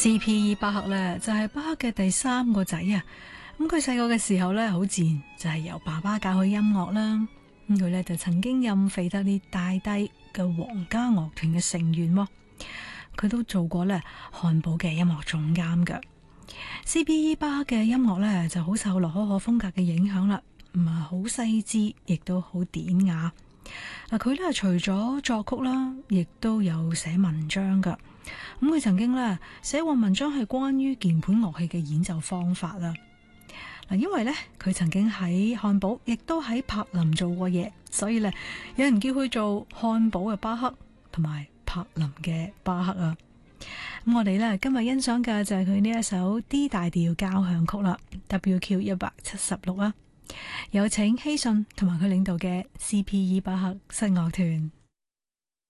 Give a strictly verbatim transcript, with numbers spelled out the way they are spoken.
C P E 巴赫咧就係巴赫嘅第三個仔啊。咁佢細個嘅時候咧，好自然就係由爸爸教佢音樂啦。咁佢咧就曾經任費德列大帝嘅皇家樂團嘅成員，佢都做過咧漢堡嘅音樂總監噶。C P E 巴赫嘅音樂咧就好受洛可可風格嘅影響啦，唔係好細緻，亦都好典雅。嗱，佢咧除咗作曲啦，亦都有寫文章噶。咁佢曾經咧寫過文章係關於鍵盤樂器嘅演奏方法啦。嗱，因為咧佢曾經喺漢堡，亦都喺柏林做過嘢，所以咧有人叫佢做漢堡嘅巴赫，同埋柏林嘅巴赫啊。咁我哋咧今日欣賞嘅就係佢呢一首 D 大調交響曲啦 ，W Q 一百七十六啊。有請希遜同埋佢領導嘅 C P E 巴赫室樂團。